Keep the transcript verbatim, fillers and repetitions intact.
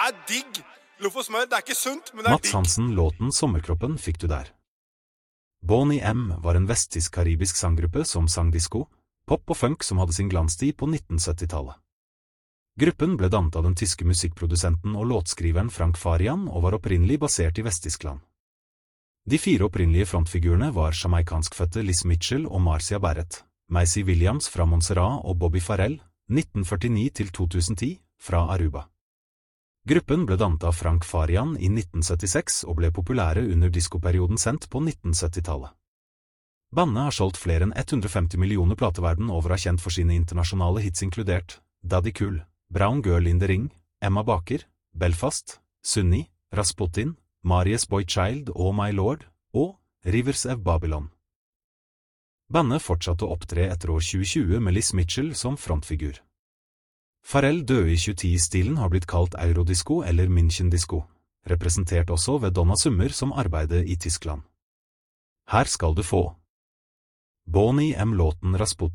er digg. Loff og smør, det er ikke sunt, men det er Mats digg. Hansen, låten Sommerkroppen fikk du der. Boney M var en vestisk-karibisk sanggruppe som sang disco, pop og funk som hadde sin glanstid på nitten syttitallet. Gruppen ble dannet av den tyske musikkprodusenten og låtskriveren Frank Farian og var opprinnelig basert i Vest-Tyskland. De fire opprinnelige frontfigurene var jamaikanskfødte Liz Mitchell og Marcia Barrett, Macy Williams fra Montserrat og Bobby Farrell, nitten førtini til to tusen ti, fra Aruba. Gruppen ble dannet av Frank Farian i nitten syttiseks og ble populære under diskoperioden sendt på nitten syttitallet. Bandet har solgt flere enn hundre og femti millioner plateverden over og er kjent for sine internasjonale hits inkludert Daddy Cool, Brown Girl in the Ring, Emma Baker, Belfast, Sunni, Rasputin, Marius Boy Child og My Lord, og Rivers of Babylon. Bandet fortsatte å opptre etter år tjue tjue med Liz Mitchell som frontfigur. Farrell døde i tjueti-stilen har blitt kalt Eurodisco eller München-disco, representert også ved Donna Summer som arbeider i Tyskland. Her skal du få Boney M. låten Rasputin.